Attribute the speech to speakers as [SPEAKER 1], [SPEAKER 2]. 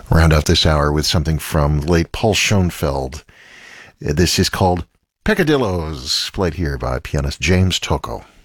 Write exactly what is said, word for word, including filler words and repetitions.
[SPEAKER 1] Round out this hour with something from late Paul Schoenfeld. This is called Peccadillos, played here by pianist James Tocco.